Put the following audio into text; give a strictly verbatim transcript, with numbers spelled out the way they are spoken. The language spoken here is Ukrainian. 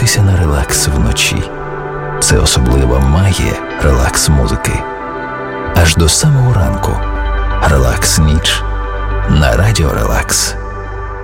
Дивися на релакс вночі. Це особлива магія релакс-музики. Аж до самого ранку. Релакс-ніч на Радіо Релакс.